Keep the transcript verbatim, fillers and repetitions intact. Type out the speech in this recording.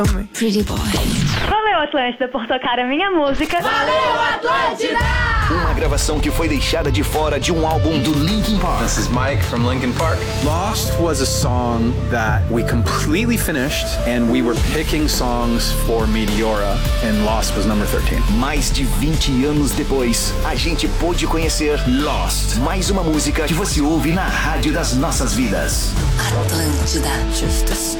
Pretty boy. Valeu, Atlântida, por tocar a minha música. Valeu, Atlântida! Uma gravação que foi deixada de fora de um álbum do Linkin Park. This is Mike from Linkin Park. Lost was a song that we completely finished, and we were picking songs for Meteora, and Lost was number thirteen. Mais de vinte anos depois, a gente pôde conhecer Lost. Mais uma música que você ouve na rádio das nossas vidas. Atlântida. Just a